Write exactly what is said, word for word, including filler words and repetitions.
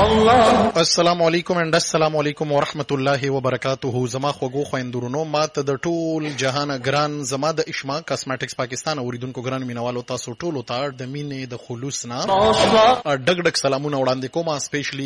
السلام علیکم اند السلام علیکم ورحمت الله وبرکاته. زما خوږو خويندورونو، ماته د ټول جهان ګران، زما د اشما کاسمیټکس پاکستان اوریدونکو ګران مینوالو، تاسو ټولو ته د مینې د خلوص نه ډګ ډګ سلامونه وړاندې کوم. سپیشلی